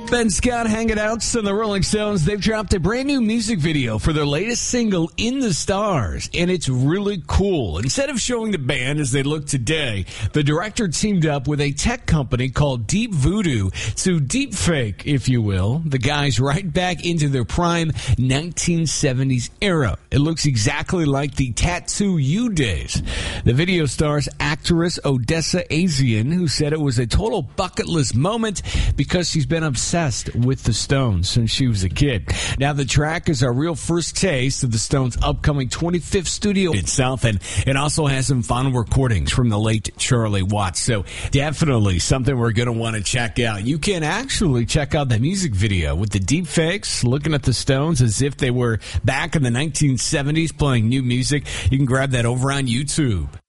Ben Scott hanging out on the Rolling Stones. They've dropped a brand new music video for their latest single, In the Stars, and it's really cool. Instead of showing the band as they look today, the director teamed up with a tech company called Deep Voodoo to deepfake, if you will, the guys right back into their prime 1970s era. It looks exactly like the Tattoo You days. The video stars actress Odessa Asian, who said it was a total bucket list moment because she's been obsessed with the Stones since she was a kid. Now the track is our real first taste of the Stones' upcoming 25th studio itself, and it also has some final recordings from the late Charlie Watts. So definitely something we're going to want to check out. You can actually check out the music video with the deep fakes, looking at the Stones as if they were back in the 1970s playing new music. You can grab that over on YouTube.